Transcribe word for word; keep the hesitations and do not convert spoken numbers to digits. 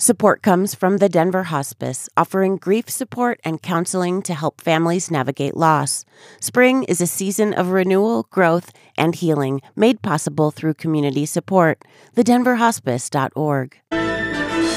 Support comes from the Denver Hospice, offering grief support and counseling to help families navigate loss. Spring is a season of renewal, growth, and healing made possible through community support. the denver hospice dot org.